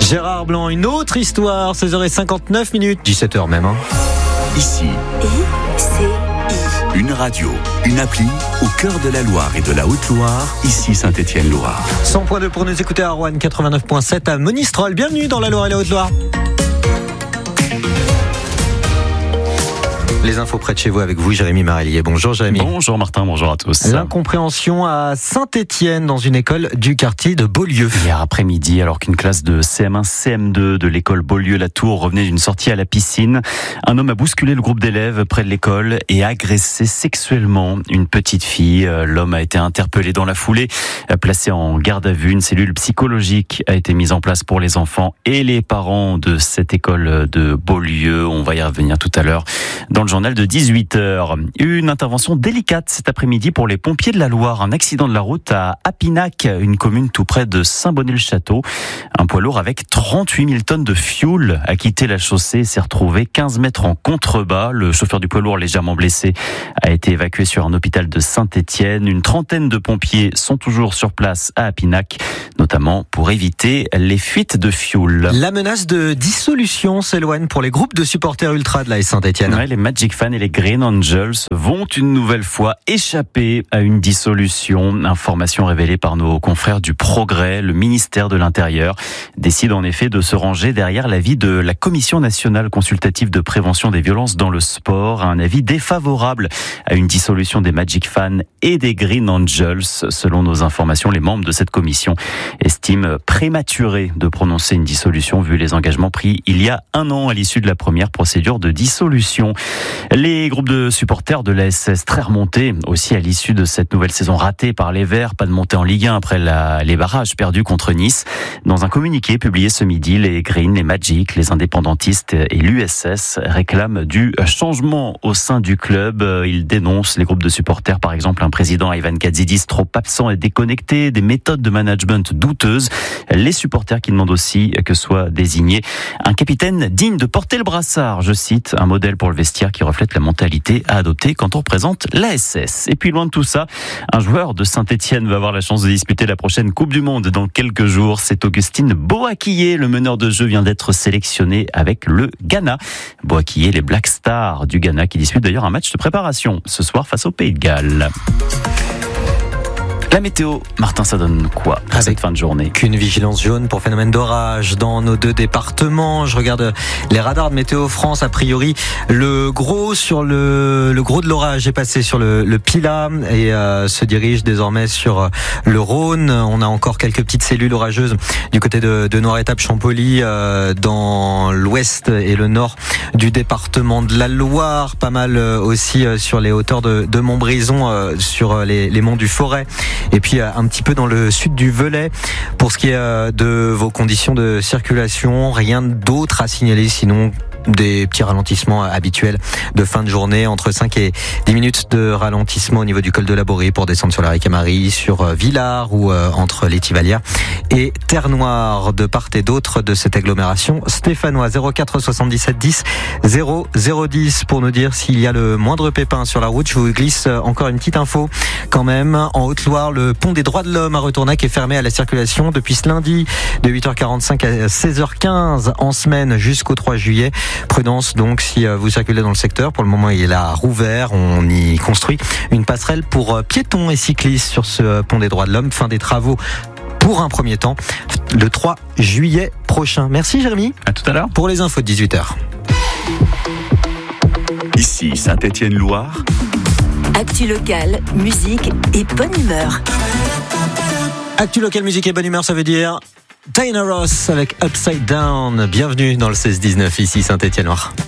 Gérard Blanc, une autre histoire, 16h59, 17h même. Ici, une radio, une appli au cœur de la Loire et de la Haute-Loire, ici Saint-Étienne-Loire. 100.2 pour nous écouter à Rouen, 89.7 à Monistrol. Bienvenue dans la Loire et la Haute-Loire. Les infos près de chez vous avec vous, Jérémy Marellier. Bonjour Jérémy. Bonjour Martin, bonjour à tous. L'incompréhension à Saint-Étienne dans une école du quartier de Beaulieu. Hier après-midi, alors qu'une classe de CM1, CM2 de l'école Beaulieu-la-Tour revenait d'une sortie à la piscine, un homme a bousculé le groupe d'élèves près de l'école et a agressé sexuellement une petite fille. L'homme a été interpellé dans la foulée, placé en garde à vue. Une cellule psychologique a été mise en place pour les enfants et les parents de cette école de Beaulieu. On va y revenir tout à l'heure dans le journal de 18h. Une intervention délicate cet après-midi pour les pompiers de la Loire. Un accident de la route à Apinac, une commune tout près de Saint-Bonnet-le-Château. Un poids lourd avec 38 000 tonnes de fioul a quitté la chaussée et s'est retrouvé 15 mètres en contrebas. Le chauffeur du poids lourd, légèrement blessé, a été évacué sur un hôpital de Saint-Étienne. Une trentaine de pompiers sont toujours sur place à Apinac, notamment pour éviter les fuites de fioul. La menace de dissolution s'éloigne pour les groupes de supporters ultra de l'AS Saint-Étienne. Ouais, les Magic Fans et les Green Angels vont une nouvelle fois échapper à une dissolution. Information révélée par nos confrères du Progrès. Le ministère de l'Intérieur décide en effet de se ranger derrière l'avis de la Commission nationale consultative de prévention des violences dans le sport. Un avis défavorable à une dissolution des Magic Fans et des Green Angels. Selon nos informations, les membres de cette commission estiment prématuré de prononcer une dissolution vu les engagements pris il y a un an à l'issue de la première procédure de dissolution. Les groupes de supporters de l'ASS très remontés aussi à l'issue de cette nouvelle saison ratée par les Verts. Pas de montée en Ligue 1 après les barrages perdus contre Nice. Dans un communiqué publié ce midi, les Green, les Magic, les indépendantistes et l'USS réclament du changement au sein du club. Ils dénoncent, les groupes de supporters, par exemple, un président Ivan Gazidis trop absent et déconnecté, des méthodes de management douteuses. Les supporters qui demandent aussi que soit désigné un capitaine digne de porter le brassard. Je cite, un modèle pour le vestiaire qui reflète la mentalité à adopter quand on représente l'ASS. Et puis loin de tout ça, un joueur de Saint-Étienne va avoir la chance de disputer la prochaine Coupe du Monde dans quelques jours. C'est Augustine Boakye. Le meneur de jeu vient d'être sélectionné avec le Ghana. Boakye, les Black Stars du Ghana qui disputent d'ailleurs un match de préparation ce soir face au Pays de Galles. La météo, Martin, ça donne quoi pour cette fin de journée? Qu'une vigilance jaune pour phénomène d'orage dans nos deux départements. Je regarde les radars de Météo France. A priori, le gros de l'orage est passé sur le Pilat et se dirige désormais sur le Rhône. On a encore quelques petites cellules orageuses du côté de Noir-Étape-Champolly dans l'ouest et le nord du département de la Loire. Pas mal aussi sur les hauteurs de Montbrison, sur les monts du Forêt. Et puis un petit peu dans le sud du Velay. Pour ce qui est de vos conditions de circulation, rien d'autre à signaler sinon des petits ralentissements habituels de fin de journée, entre 5 et 10 minutes de ralentissement au niveau du col de la Borée pour descendre sur la Ricamarie, sur Villars ou entre les Tivalières et Terre-Noire. De part et d'autre de cette agglomération stéphanoise, 04 77 10 0010 pour nous dire s'il y a le moindre pépin sur la route. Je vous glisse encore une petite info quand même. En Haute-Loire, le pont des droits de l'homme à Retournac est fermé à la circulation depuis ce lundi de 8h45 à 16h15 en semaine jusqu'au 3 juillet. Prudence donc si vous circulez dans le secteur. Pour le moment, il est là rouvert. On y construit une passerelle pour piétons et cyclistes sur ce pont des droits de l'homme. Fin des travaux pour un premier temps le 3 juillet prochain. Merci Jérémy. À tout à l'heure. Pour les infos de 18h. Ici Saint-Étienne-Loire. Actu local, musique et bonne humeur. Actu local, musique et bonne humeur, ça veut dire Diana Ross avec Upside Down. Bienvenue dans le 16-19 ici Saint-Étienne-Loire.